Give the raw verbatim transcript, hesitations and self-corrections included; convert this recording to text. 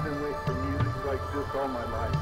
been waiting for music like this all my life.